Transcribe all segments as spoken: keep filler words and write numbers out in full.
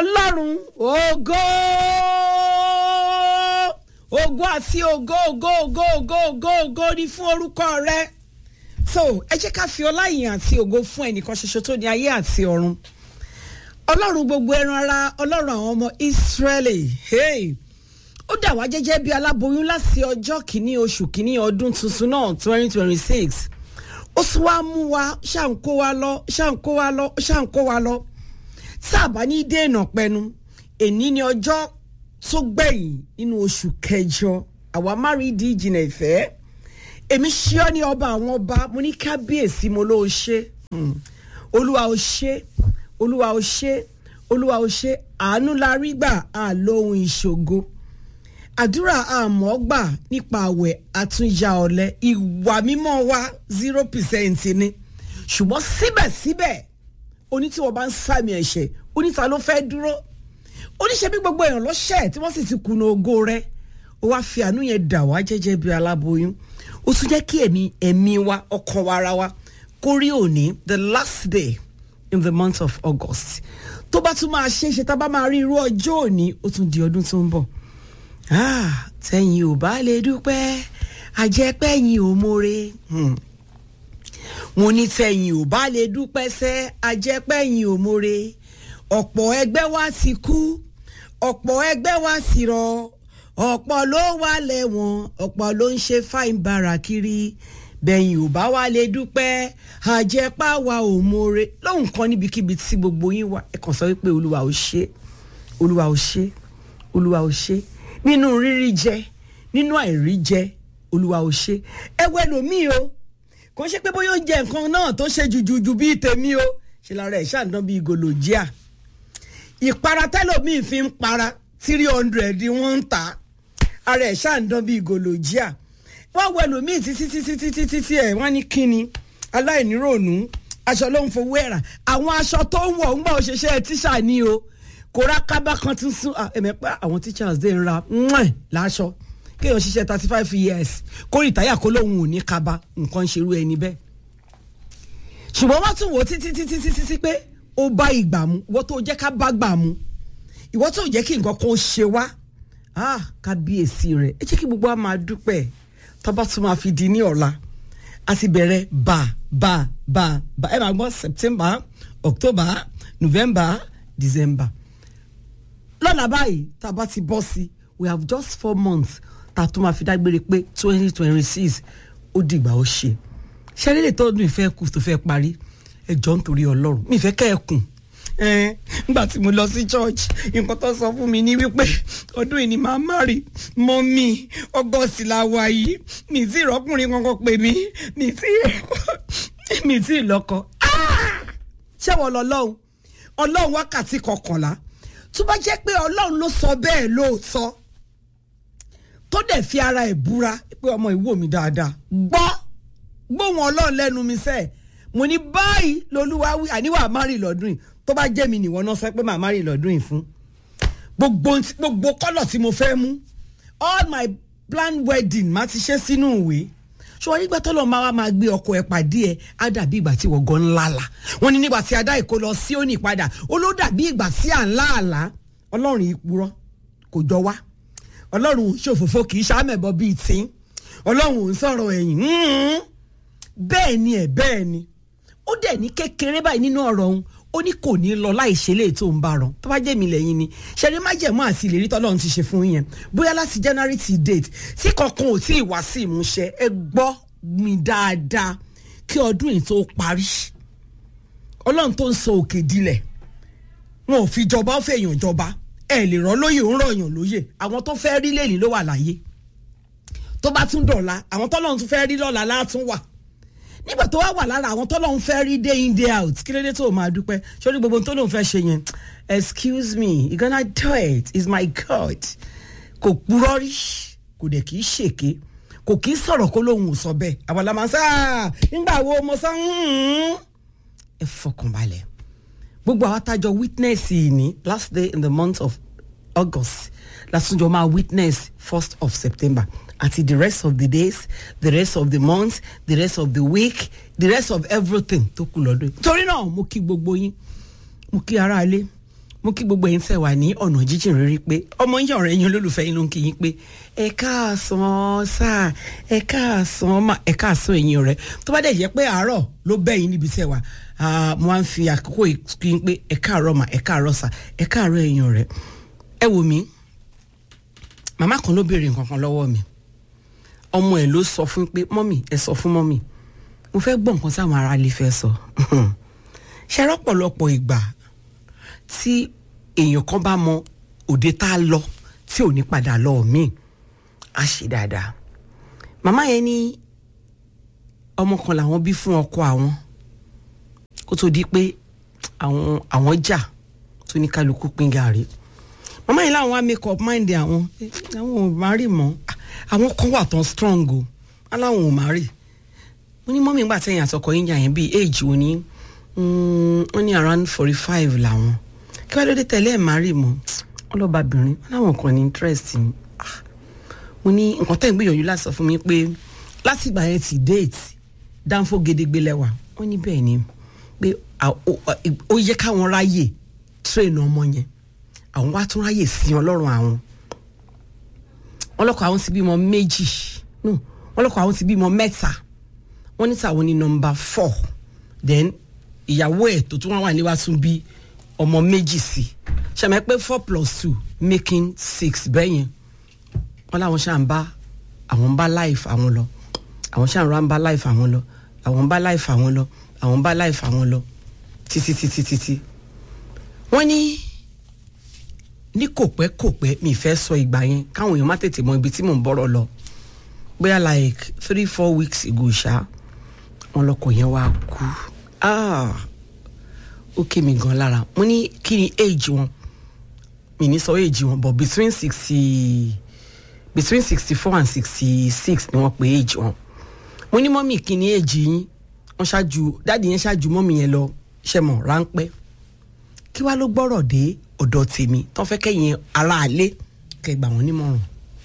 Ọlọ́run ògo ògo àti ògo ògo ògo ògo ògo ògo ní fún orúkọ rẹ. So ẹ jẹ́ ká fi ọlá ìyìn àti ògo fún ẹnìkan ṣoṣo tó ní ayé àti ọ̀run. Ọlọ́run gbogbo ẹran ara, Ọlọ́run àwọn ọmọ Ísírẹ́lì. Hey, ó dà wá jẹ́jẹ́ bí aláboyún láti ọjọ́ kìíní oṣù kìíní ọdún tuntun náà twenty twenty-six. Ó sì wá mú wa ṣàǹkó wa lọ ṣàǹkó wa lọ ṣàǹkó wa lọ. Sábà ní dènà pẹnu èní ní ọjọ́ tó gbẹ̀yìn nínú oṣù kẹjọ àwa márìdí ìjìnlẹ̀ ìfẹ́. Èmi ṣí ọ ní ọba àwọn ọba, mo ní kábíyèsí mo ló ṣe. Olúwa ó ṣe, Olúwa ó ṣe, Olúwa ó ṣe. Àánú la rí gbà àlóhun ìṣògo. Àdúrà àmọ́ gbà nípa àwẹ̀ àtúnyà ọ̀lẹ. Ìwà mímọ́ wa zero percent ni. Ṣùgbọ́n síbẹ̀síbẹ̀ oní tí wọ́n bá ń sàmì ẹ̀ṣẹ̀ oníta ló fẹ́ dúró. Oníṣẹ́ bí gbogbo èèyàn lọ́ṣẹ̀ tí wọ́n sì ti kùnà ògo rẹ̀. Ó wá fi àánú yẹn dà wá jẹ́jẹ́ bí aláboyún. Ó tún jẹ́ kí ẹ̀mí ẹ̀mí wa ọkàn wa ara wa kó rí òní the last day in the month of August. Tó bá tún máa ṣe é ṣe tá bá máa rí irú ọjọ́ òní ó tún di ọdún tó ń bọ̀. Ah, tẹ̀yin ò bá lè dúpẹ́ àjẹpẹ́yìn ò mórè. Mo ní tẹ̀yin ò bá lè dúpẹ́ sẹ́ àjẹpẹ́yìn ò mórè. Ọ̀pọ̀ ẹgbẹ́ wa ti kú, ọ̀pọ̀ ẹgbẹ́ wa ti rọ, ọ̀pọ̀ ló wà lẹ́wọ̀n, ọ̀pọ̀ ló ń ṣe fáìn bàrà kiri. Bẹ̀yìn ò bá wa lè dúpẹ́ àjẹpá wa ò mórè. Lóhùn kan níbikíbi tí gbogbo yín wà ẹ kàn sọ wípé Olúwa ò ṣe, Olúwa ò ṣe, Olúwa ò ṣe. Nínú rírí jẹ, nínú àìrí jẹ, Olúwa ò ṣe. Ẹ wẹ́ lòmíì o, kò ṣe pé bóyá ó jẹ nǹkan náà tó ṣe jùjùjù bíi tèmi o, ṣe lára ẹ̀ ṣàǹdán bíi gòlòjíà. Ìpara tẹ́lòmíì fi ń para three hundred wọ́n ń tà, ara ẹ̀ ṣàǹdán bíi gòlòjíà. Wọ́n wẹ́ lòmíì títí títí títí títí ẹ̀ wọ́n ní kíni aláìníròònú aṣọ ló ń fowó ẹ̀rà. Àwọn aṣọ tó ń wọ̀ ń gbà òṣìṣẹ́ tíṣà ni o. Kò ra kábà kan tún sún ẹ̀mẹ́ pé àwọn teachers dé ń ra mwẹ́n láṣọ kéèyàn ṣiṣẹ́ thirty five years kó rìtáyà kó lóun ò ní kábà nǹkan ṣerú ẹni bẹ́ẹ̀. Ṣùgbọ́n wọ́n tún wò ó títí títí títí sí pé ó bá ìgbà mu, ìwọ tó jẹ́ ká bá gbà mu, ìwọ tó jẹ́ kí nǹkan kan ṣe wá. Ah, kábíyèsí rẹ̀ ẹ jẹ́ kí gbogbo wa máa dúpẹ́ tó bá tún máa fi di ní ọ̀la. A ti bẹ̀rẹ̀ bá bá bá bá ẹ máa gbọ́ September, October, November, December. Lọ́nà báyìí tá a bá ti bọ́ sí we have just four months tá a tún máa fi dágbére pé twenty twenty six ó dìgbà ó ṣe. Ṣé lè tọ́dún ìfẹ́ kù tó fẹ́ parí ẹ jọ̀ọ́ nítorí Ọlọ́run mi ìfẹ́ kẹ́ ẹ kùn. Nígbà tí mo lọ sí church nǹkan tó sọ fún mi ní wípé ọdún yìí ni màá marry mọ́mí August la wà yìí mi tí ìrọ́kùnrin kankan pè mí mi tí mi tí ìlọ́kọ. Ṣé wọ́n lọ lọ́hùn Ọlọ́run wákàtí kọkànlá tó bá jẹ́ pé Ọlọ́run ló sọ bẹ́ẹ̀ lóòótọ́ tó dẹ̀ fi ara ẹ̀ búra pé ọmọ ìwò mi dáadáa gbọ́ gbóhùn Ọlọ́run lẹ́nu mi sẹ́ẹ̀ mo ní báyìí lolúwa wí àníwá márì lọ́dún yìí tó bá jẹ́ mi nìwọ náà sọ pé màá márì lọ́dún yìí fún gbogbo gbogbo kọ́lọ̀ tí mo fẹ́ mú all my planned wedding má ti ṣe sínú ìwé ṣùgbọ́n nígbà tó lọ́ọ́ máa wá máa gbé ọkọ ẹ̀ pàdé ẹ̀ á dàbí ìgbà tí wọ́n gan ńlá la wọ́n ní nígbà tí adá ìkó lọ sí òní padà ó ló dàbí ìgbà tí à ń láàlá Ọlọ́run ìpurọ́ kò jọ wá Ọlọ́run ṣòfófó kì í ṣàmẹ̀bọ bíi tí Ọlọ́run ò ń sọ̀rọ̀ ẹ̀yìn bẹ́ẹ̀ ni ẹ̀ bẹ́ẹ̀ ni ó dẹ̀ ní kékeré báyìí nínú ọ̀rọ̀ òun ó ní kò ní lọ láì ṣe léè tó ń bá rán tó bá jẹ́ mi lẹ́yìn ni ṣẹ́ni má jẹ̀mú àti ìlérí tọ́lọ́run ti ṣe fún yẹn bóyá láti January to date tí kankan ò tí ì wá sí ìmúṣẹ ẹ gbọ́ mi dáadáa kí ọdún yìí tó parí Ọlọ́run tó ń sọ òkè dilẹ̀ wọn ò fi jọba ó fẹ́ èèyàn jọba ẹ lè rán lóyè ó ń rọ̀yàn lóyè àwọn tó fẹ́ rí lẹ́yìn ló wà láyé tó bá tún dọ̀la àwọn tọ́lọ́run tún fẹ́ rí lọ́la látún wà nígbà tó wá wà lára àwọn tọ́lọ́run fẹ́ rí day in day out kí lédè tó máa dúpẹ́ sórí gbogbo tó lóun fẹ́ ṣe yẹn excuse me you gonna do it is my God kò purọ́ rí kò dẹ̀ kì í ṣèké kò kì í sọ̀rọ̀ kó lóun ò sọ bẹ́ẹ̀ àwọn làmà sáà nígbà wo mo sọ ẹ fọkànbalẹ̀ gbogbo àwọn tájọ witness yìí ní last day in the month of August lásìjọ máa witness first of September àti the rest of the days the rest of the month the rest of the week the rest of everything tó kù lọ́dún. Torí náà mo kí gbogbo yín mo kí ará ilé mo kí gbogbo ẹ̀yin tẹ́ wà ní ọ̀nà jíjìn rírí pé ọmọ yín ọ̀rẹ́ yín olólùfẹ́ yín ló ń kí yín pé ẹ káàsán sáà ẹ káàsán mà ẹ káàsán ẹ̀yin ọ̀rẹ́ tó bá dẹ̀ jẹ́ pé àárọ̀ ló bẹ́ yín níbi tẹ́ wà mo máa ń fi àkókò kí yín pé ẹ káàárọ̀ mà ẹ káàárọ̀ sà ẹ káàárọ̀ ẹ̀yin ọ̀rẹ́. ẹ wò mí màmá kan ló béèrè nǹkan kan lọ́wọ́ mi ọmọ ẹ̀ ló sọ fún pé mọ́mì ẹ sọ fún mọ́mì mo fẹ́ gbọ́ nǹkan táwọn ará ilé fẹ́ sọ ṣe rọ́pọ̀lọpọ̀ ìgbà tí èèyàn kan bá mọ òde tá a lọ tí ò ní padà lọ míì á ṣe dáadáa. màmá yẹn ní ọmọ kan làwọn bí fún ọkọ àwọn kó tó di pé àwọn àwọn jà tó ní kálukú pín gàrí. màmá yẹn láwọn á make up mind àwọn àwọn ò má rí mọ́ àwọn kan wà tán strong o aláwọn ò má rí. mo ní mọ́mí ìgbà tẹ̀yìn àtọkọ yín jà yẹn bíi age wo ni wọ́n ní around forty five làwọn kí wàá lóde tẹ̀lé ẹ̀ má rí mọ́ ọlọ́bàbìnrin láwọn kan ní interest mi. mo ní nǹkan tẹ̀ ń gbìyànjú láti sọ fún mi pé láti ìgbà yẹn ti date dáńfó gedegbe lẹ́wà wọ́n ní bẹ́ẹ̀ ni pé ó yẹ káwọn ráyè train ọmọ yẹn àwọn wá tún ráyè sí ọlọ́run àwọn. wọ́n lọ́kọ̀ àwọn ti bímọ méjì wọ́n lọ́kọ̀ àwọn ti bímọ mẹ́ta wọ́n ní tàwọn ní nọmba four then ìyàwó ẹ̀ tó tún wá wà níwá tún bí ọmọ méjì sí ṣàmì pé four plus two making six bẹ́yẹn wọ́n láwọn ṣáà ń bá àwọn ń bá life àwọn lọ àwọn ṣáà ń ra ń bá life àwọn lọ àwọn ń bá life àwọn lọ àwọn ń bá life àwọn lọ títí títí títí. wọ́n ní ní kò pẹ́ kò pẹ́ mi fẹ́ sọ ìgbà yẹn káwọn èèyàn má tètè mọ ibi tí mò ń bọ̀rọ̀ lọ bóyá like three four weeks ago ṣá wọn lọkọ yẹn wá kú ah ó ké mi gan lára. mo ní kí ni age wọn mi ní sọ age wọn but between sixty between sixty four and sixty six ni wọ́n pè age wọn. mo ní mọ́mì kí ni age yín wọ́n ṣáájú dáàdi yẹn ṣáájú mọ́mì yẹn lọ ṣe mọ̀ ráńpẹ́ kí wàá ló gbọ́rọ̀ dé ọ̀dọ̀ tèmi tó fẹ́ kẹ́yìn aráalé kẹgbà wọn nímọ̀ràn.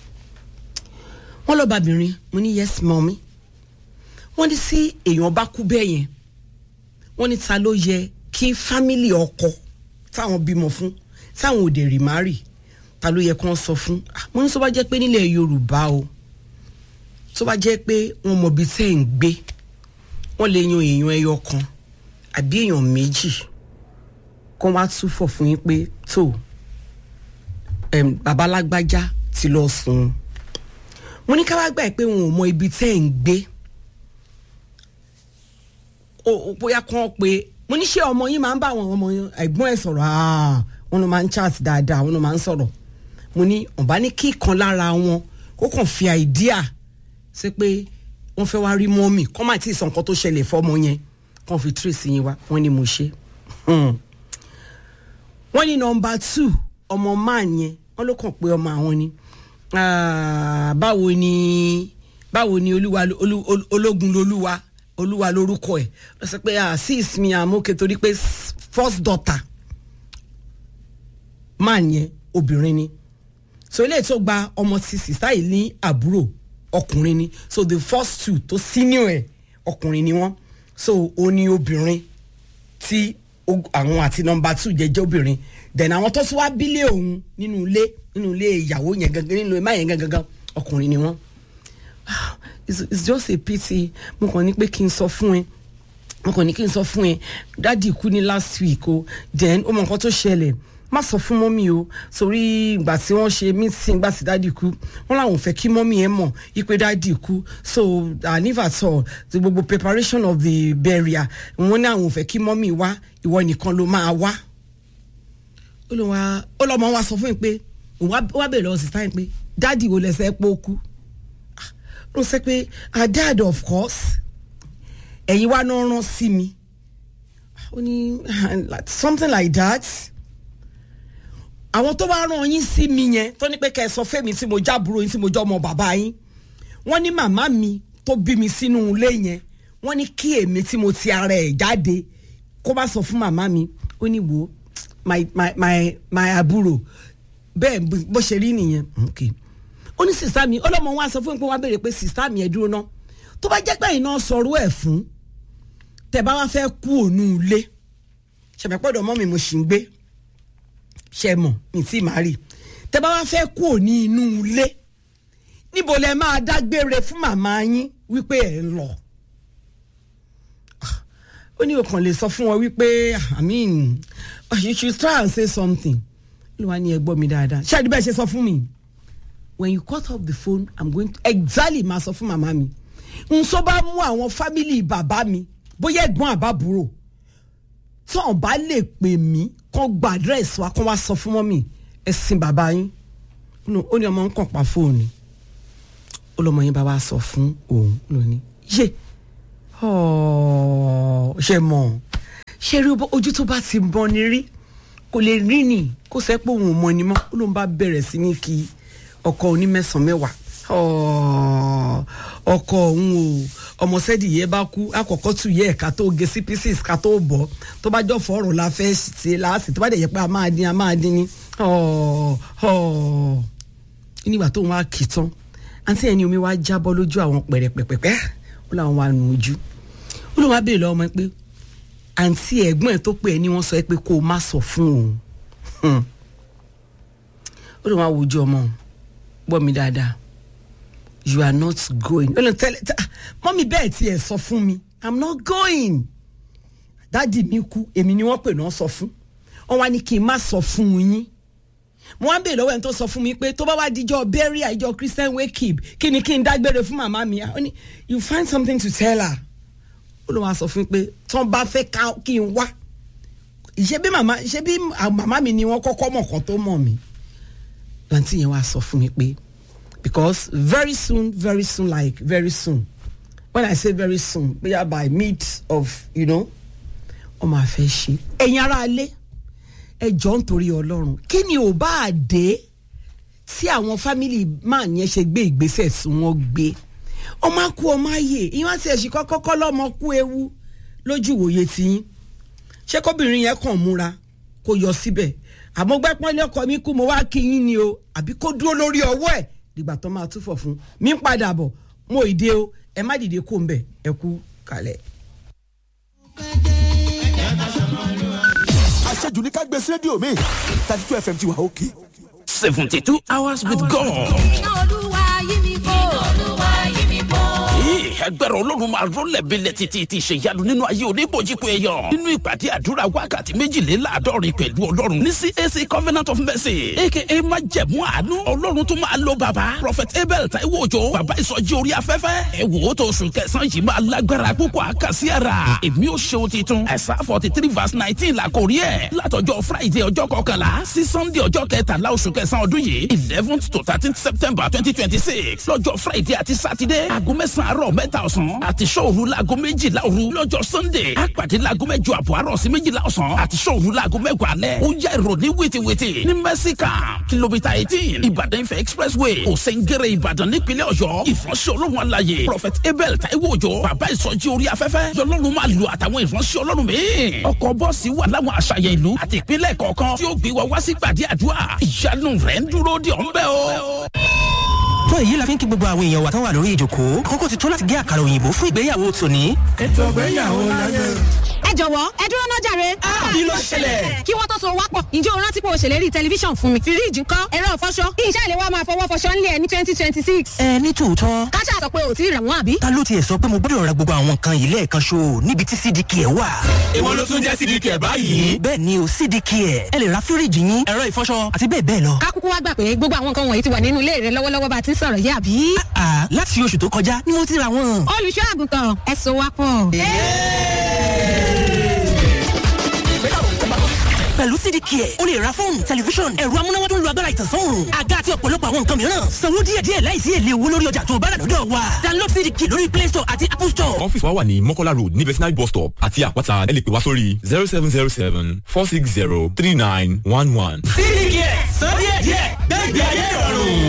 wọ́n lọ bàbìnrin mo ní yes mọ́mì wọ́n ní sí èèyàn bá kú bẹ́ẹ̀ yẹn wọ́n ní ta ló yẹ kí fámìlì ọkọ táwọn bímọ fún táwọn òde rì má rì ta ló yẹ kí wọ́n sọ fún. mo ní tó bá jẹ́ pé nílẹ̀ Yorùbá o tó bá jẹ́ pé wọ́n mọ ibi tẹ́ ń gbé wọ́n lè yan èèyàn ẹyọ kan àbí èèyàn méjì kó wá túfọ̀ fún yín pé tó babalágbájá ti lọ sùn. mo ní ká wá gbà pé wọn ò mọ ibi tẹ́ ń gbé o bóyá kàn pé mo ní ṣé ọmọ yín máa ń bá àwọn ọmọ ẹ̀gbọ́n ẹ̀ sọ̀rọ̀ wọn ló máa ń chat dáadáa wọn ló máa ń sọ̀rọ̀. mo ní ọ̀bá ní kí kan lára wọn kó kàn fi àìdíà ṣe pé wọ́n fẹ́ wá rí mọ́mì kọ́ máa tí ì sọ nǹkan tó ṣẹlẹ̀ fọ́mọ yẹn kàn fi trace yín wá wọ́n ní mo ṣe. wọ́n ní nọmba two ọmọ man yẹn wọ́n ló kàn pé ọmọ àwọn ni báwo ni báwo ni olúwa ológun lolúwa olúwa lórúkọ ẹ̀ lọ sọ pé sis mi àmókè torí pé first daughter man yẹn obìnrin ni so ilé tó gba ọmọ tí sista yìí ní àbúrò ọkùnrin ni so the first two tó senior ẹ̀ ọkùnrin ni wọ́n so ó ní obìnrin tí àwọn àti number two jẹjẹ obìnrin then àwọn tó tún wá bílé òun nínú ilé nínú ilé ìyàwó yẹn gangan nínú ẹ̀ma yẹn gangan ọkùnrin ni wọ́n. It's, it's just a pity mo kàn ní pé kí n sọ fún ẹ mo kàn ní kí n sọ fún ẹ dáàdi kú ní last week o then ó mọ nǹkan tó ṣẹlẹ̀ má sọ fún mọ́mí o sórí ìgbà tí wọ́n ṣe meeting ìgbà tí dáàdi kú wọ́n làwọn ò fẹ́ kí mọ́mí ẹ mọ̀ ipe dáàdi kú so uh, never at all the gbogbo preparation of the burial wọ́n ní àwọn ò fẹ́ kí mọ́mí wá ìwọ nìkan ló máa wá. ó lọ wá ó lọ mọ wá sọ fún mi pé òun wá bẹ̀rẹ̀ lọ sí táyìn pé dáàdi wo lẹ́sẹ̀ pé ó kú ó sọ pé her dad of course ẹ̀yin wá náà rán sí mi ó ní something like that àwọn tó bá rán yín sí mi yẹn tó ní pé kẹ́ ẹ sọ fẹ́mi tí mo jábúrò yín tí mo jọ ọmọ bàbá yín wọ́n ní màmá mi tó bí mi sínú ilé yẹn wọ́n ní kí èmi tí mo ti ara ẹ̀ jáde kó bá sọ fún màmá mi ó ní wo my my my my àbúrò bẹ́ẹ̀ bó ṣe rí nìyẹn okay ó ní sista mi ọlọ́mọ wa sọ fún mi pé wọ́n béèrè pé sista mi ẹ̀ dúró ná tó bá jẹ́ pé iná sọ̀rọ̀ ẹ̀ fún tẹ̀ bá wá fẹ́ kú òun ilé ṣẹ̀pẹ̀ pọ̀dọ̀ mọ́ mi mo sì ń gbé ṣe mọ̀ ní tí màá rí tẹ́ bá wá fẹ́ kú ní inú ilé níbo lẹ máa dágbére fún màmá yín wípé ẹ ń lọ ó ní ọkàn lè sọ fún wọn wípé I mean you should try and say something ló wá ní ẹ gbọ́ mi dáadáa ṣé àdìbẹ́ ṣe sọ fún mi when you cut off the phone I'm going to exactly máa sọ fún màmá mi n sọ bá mú àwọn family bàbá mi bóyá ẹ̀gbọ́n àbábúrò tí wọn bá lè pè mí kàn gba address wa kàn wá sọ fún mọ́mì ẹ̀sìn bàbá yín ó ní ọmọ ń kàn pa fóònù ó lọ́mọ yín bá wá sọ fún òun lónìí yé ṣe mọ̀ ṣe rí ojú tó bá ti bọ́ ni rí kò lè rí ni kó sẹ́ pé òun ò mọ ni mọ́ ó ló ń bá bẹ̀rẹ̀ sí ní kí ọkọ onímẹ̀sán mẹ́wàá ọkọ òun o ọmọ sẹ́dì yẹn bá kú àkọ́kọ́ tù yẹ ká tó gé sí pieces ká tó bọ̀ tó bá jọ fọ́ọ̀rọ̀ la fẹ́ ṣe láàsì tó bá dẹ̀ yẹ pé a máa dín a máa dín ní nígbà tó ń wá kì í tán àǹtí ẹni omi wá jábọ́ lójú àwọn pẹ̀rẹ̀pẹ̀pẹ̀pẹ̀ ó làwọn wà nù ojú ó ló wá béèrè lọ́wọ́ ọmọ pé àǹtí ẹ̀gbọ́n ẹ̀ tó pè é ní wọ́n sọ pé kó o má sọ fún òun ó ló wá wojú ọmọ gbọ́ mi dáadáa you are not going ó lọ tẹ́lẹ̀ mọ́mí bẹ́ẹ̀ tiẹ̀ sọ fún mi I'm not going dáàdì mi kú èmi ni wọ́n pè náà sọ fún wọ́n wá ní kí n má sọ fún yín mo wá ń bèèrè lọ́wọ́ ẹni tó sọ fún mi pé tó bá wá díjọ́ burial ìjọ Christian wake up kí ni kí n dágbére fún màmá mi ó ní you find something to tell her ó ló wá sọ fún mi pé tán bá fẹ́ kí n wá ṣé bí màmá ṣé bí màmá mi ni wọ́n kọ́kọ́ mọ̀ kan tó mọ̀ mí láǹtí yẹn wá sọ fún mi pé because very soon very soon like very soon when I say very soon bóyá by mid of you know ọmọ àfẹ́ ṣe ẹ̀yin ará alẹ́ ẹ jọ̀ọ́ nítorí Ọlọ́run kí ni ò bá dé sí àwọn family man yẹn ṣe gbé ìgbésẹ̀ tí wọ́n gbé ọmọ akú ọmọ ayé ìwọ́n àti ẹ̀sìn kọ́kọ́ lọ́mọ kú ewu lójú ìwòye tiyín ṣé kóbìnrin yẹn kàn múra kó yọ síbẹ̀ àmọ́ gbẹ́pọ́n ilé ọkọ mi kú mo wá kí yín ni o àbí kó dúró lórí ọwọ́ ẹ̀ dìgbà tó máa túfọ̀ fún mi ń padà bọ̀ mo ìdè o ẹ má dìde kó ń bẹ̀ ẹ kú kalẹ̀. àṣejù ní ká gbé sí rédíò mi thirty two F M ti wà òkè. seventy two hours with God. iná olúwa yí mi bò. iná olúwa yí mi bò. ẹgbẹ́rún Ọlọ́run máa rọ́lẹ̀ bílẹ̀ títí ti ṣèyanu nínú ayé oníbòjìpọ̀ èèyàn nínú ìpàdé àdúrà wákàtí méjìléláàádọ́rin pẹ̀lú Ọlọ́run ní C A C Covenant of Mercy aka májẹ̀mú àánú Ọlọ́run tó máa lo bàbá Prophet Abel Taiwo Òjó bàbá ìsọjí orí afẹ́fẹ́ ẹ wò ó tó oṣù kẹsàn-án yìí máa lágbára púpọ̀ àkàsí ara èmi ò ṣeun titun ẹ̀sà forty three verse nineteen la kò rí ẹ̀ látọjọ́ Friday ọjọ́ kọkànlá sí Sunday ọjọ́ kẹtàlá oṣù kẹsàn-án ọdún yìí eleventh to thirteenth September twenty twenty six lọ́jọ́ Friday àti Saturday aago mẹ́sàn-án àárọ̀ mẹ́ta ọ̀sán àti sọ́ọ̀rù laago méjìlá òru lọ́jọ́ Sunday àpàdé laago mẹ́jọ àbọ̀ àárọ̀ sí méjìlá ọ̀sán àti sọ́ọ̀rù laago mẹ́wàá alẹ́ ó yá ìròní wìtìwìtì ní Mercy Camp kìlómítà eighteen Ìbàdàn Ifẹ̀ expressway òsèǹgẹ̀rẹ̀ Ìbàdàn nípínlẹ̀ Ọ̀yọ́ ìfọ̀nsẹ̀ Ọlọ́run aláyè Prophet Abel Taiwo Òjó bàbá ìsọjí orí afẹ́fẹ́ yọlọ́run máa lu àtàwọn ìfọ̀nsẹ̀ Ọlọ́run míì ọkọ̀ bọ́ọ̀sì wà láwọn àṣàyàn ìlú àti ìpínlẹ̀ kọ̀ọ̀kan tí ó gbé wa wá sí gbàdí àdúrà ìyanu rẹ̀ ń dúró dè ọ́ ń bẹ̀ o. tó èyí la fi ń kí gbogbo àwọn èèyàn wa tó wà lórí ìjókòó àkókò ti tó láti gé àkàrà òyìnbó fún ìgbéyàwó tòní. ètò ìgbéyàwó láyé. ẹ jọ̀wọ́ ẹ dúró náà jàre. kí ló ṣẹlẹ̀? kí wọ́n tó so wápọ̀ ǹjẹ́ o rántí pé o ṣèlérí tẹlifíṣàn fún mi fíríìjì ńkọ́ ẹ̀rọ ìfọṣọ iṣẹ́ ìlẹ̀ wa máa fọwọ́ fọṣọ ńlẹ̀ ní twenty twenty six. ẹ ní tòótọ́. káṣá sọ pé o ti rà wọ́n àbí. ta ló tiẹ̀ sọ pé mo gbọ́dọ̀ ra gbogbo àwọn nǹkan yìí lẹ́ẹ̀kan ṣo níbi tí C D K ẹ̀ wà. èwo ló tún jẹ́ C D K ẹ̀ báyìí. bẹ́ẹ̀ ni o C D K ẹ̀ ẹ lè ra fíríìjì yín ẹ̀rọ ìfọṣọ àti bẹ́ẹ̀ bẹ́ẹ̀ lọ. ká kúkú wá gbà pé gbogbo àwọn nǹkan wọ̀nyí ti wà nínú ilé rẹ lọ́wọ́lọ́wọ́ bá ti ń sọ̀rọ̀ yìí àbí. àà láti oṣù tó kọjá ni mo ti ra wọn. olùṣọ́ àgùntàn ẹ so wá pọ̀. pẹ̀lú C D K ẹ̀ o lè ra fóònù tẹlifíṣọ̀n ẹ̀rọ amúnáwá tó ń lo agbára ìtànsán òòrùn àga àti ọ̀pọ̀lọpọ̀ àwọn nǹkan mìíràn sanwó díẹ̀díẹ̀ láìsí èlé owó lórí ọjà tó o bá rà lọ́dọ̀ wa download C D K lórí Play Store àti Apple Store. ọ́fíìsì wa wà ní Mọ́kọ́lá road ní vetinary bus stop àti àpáta ẹ lè pè wá sórí zero seven zero seven four six zero three nine one one. C D K sọ díẹ̀díẹ̀ gbẹ́gbẹ́ ayé ìrọ̀rùn.